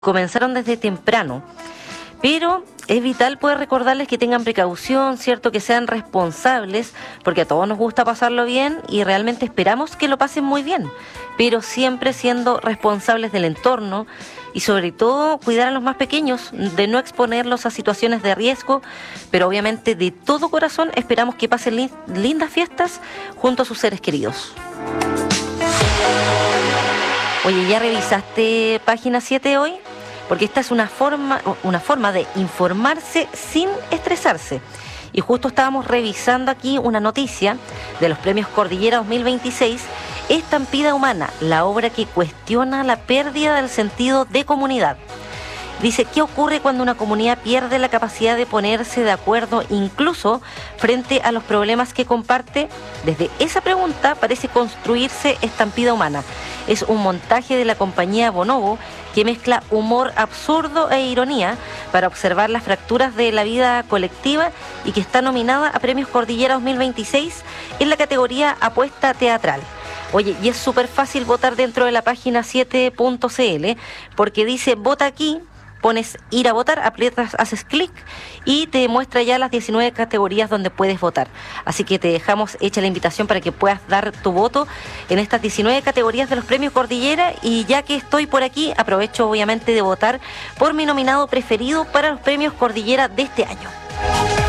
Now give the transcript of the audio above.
comenzaron desde temprano, pero es vital poder recordarles que tengan precaución, ¿cierto? Que sean responsables, porque a todos nos gusta pasarlo bien y realmente esperamos que lo pasen muy bien, pero siempre siendo responsables del entorno y sobre todo cuidar a los más pequeños, de no exponerlos a situaciones de riesgo, pero obviamente de todo corazón esperamos que pasen lindas fiestas junto a sus seres queridos. Oye, ¿ya revisaste página 7 hoy? Porque esta es una forma de informarse sin estresarse. Y justo estábamos revisando aquí una noticia de los premios Cordillera 2026, Estampida Humana, la obra que cuestiona la pérdida del sentido de comunidad. Dice, ¿qué ocurre cuando una comunidad pierde la capacidad de ponerse de acuerdo incluso frente a los problemas que comparte? Desde esa pregunta parece construirse Estampida Humana. Es un montaje de la compañía Bonobo que mezcla humor absurdo e ironía para observar las fracturas de la vida colectiva y que está nominada a Premios Cordillera 2026 en la categoría Apuesta Teatral. Oye, y es súper fácil votar dentro de la página 7.cl porque dice, vota aquí. Pones ir a votar, aprietas, haces clic y te muestra ya las 19 categorías donde puedes votar. Así que te dejamos hecha la invitación para que puedas dar tu voto en estas 19 categorías de los premios Cordillera. Y ya que estoy por aquí, aprovecho obviamente de votar por mi nominado preferido para los premios Cordillera de este año.